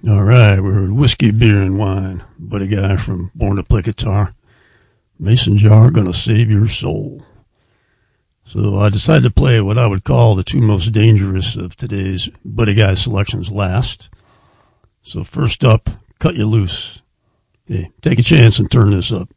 All right, we heard Whiskey, Beer, and Wine. Buddy Guy from Born to Play Guitar. Mason Jar, Gonna Save Your Soul. So I decided to play what I would call the two most dangerous of today's Buddy Guy selections last. So first up, Cut You Loose. Hey, take a chance and turn this up.